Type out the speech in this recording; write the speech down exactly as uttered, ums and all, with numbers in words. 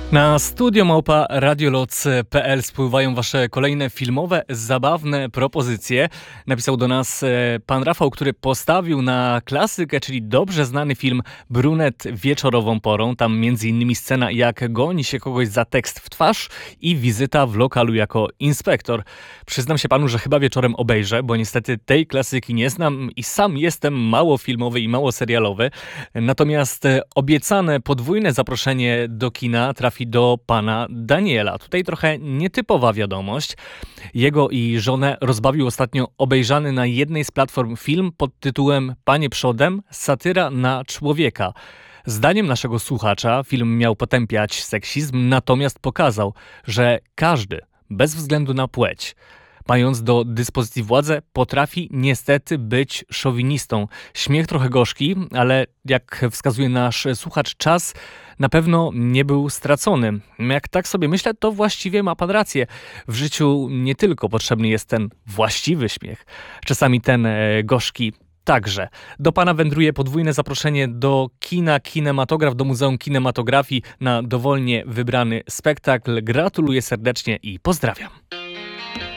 Na studio małpa radioloc kropka p l spływają wasze kolejne filmowe, zabawne propozycje. Napisał do nas e, pan Rafał, który postawił na klasykę, czyli dobrze znany film Brunet wieczorową porą. Tam między innymi scena, jak goni się kogoś za tekst w twarz i wizyta w lokalu jako inspektor. Przyznam się panu, że chyba wieczorem obejrzę, bo niestety tej klasyki nie znam i sam jestem mało filmowy i mało serialowy. Natomiast e, obiecane podwójne zaproszenie do kina trafi do pana Daniela. Tutaj trochę nietypowa wiadomość. Jego i żonę rozbawił ostatnio obejrzany na jednej z platform film pod tytułem Panie przodem, satyra na człowieka. Zdaniem naszego słuchacza film miał potępiać seksizm, natomiast pokazał, że każdy, bez względu na płeć, mając do dyspozycji władzę, potrafi niestety być szowinistą. Śmiech trochę gorzki, ale jak wskazuje nasz słuchacz, czas na pewno nie był stracony. Jak tak sobie myślę, to właściwie ma pan rację. W życiu nie tylko potrzebny jest ten właściwy śmiech, czasami ten e, gorzki także. Do pana wędruje podwójne zaproszenie do kina Kinematograf, do Muzeum Kinematografii na dowolnie wybrany spektakl. Gratuluję serdecznie i pozdrawiam.